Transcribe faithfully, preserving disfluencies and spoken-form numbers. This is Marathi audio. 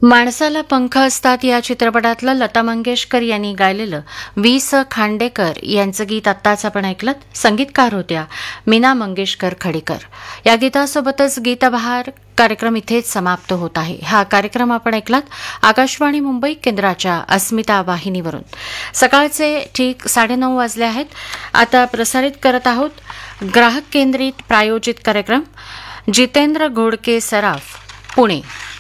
माणसाला पंख असतात या चित्रपटातलं लता मंगेशकर यांनी गायलेलं वी स खांडेकर यांचं गीत आत्ताच आपण ऐकलं. संगीतकार होत्या मीना मंगेशकर खडेकर. या गीतासोबतच गीतबहार कार्यक्रम इथेच समाप्त होत आहे. हा कार्यक्रम आपण ऐकलात आकाशवाणी मुंबई केंद्राच्या अस्मिता वाहिनीवरून. सकाळचे ठीक साडेनऊ वाजले आहेत. आता प्रसारित करत आहोत ग्राहक केंद्रित प्रायोजित कार्यक्रम जितेंद्र घोडके सराफ पुणे.